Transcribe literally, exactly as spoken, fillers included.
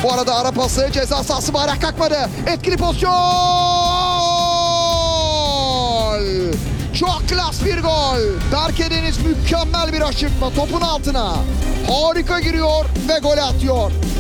Bu arada ara pası, ceza sahası, bayrak kalkmadı. Etkili pozisyon. Çok klas bir gol. Berke Deniz mükemmel bir aşırtma topun altına. Harika giriyor ve gol atıyor.